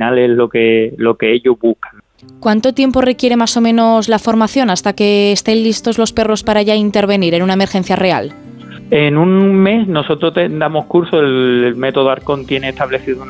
final es lo que ellos buscan. ¿Cuánto tiempo requiere más o menos la formación hasta que estén listos los perros para ya intervenir en una emergencia real? En un mes nosotros damos curso, el método Arcón tiene establecido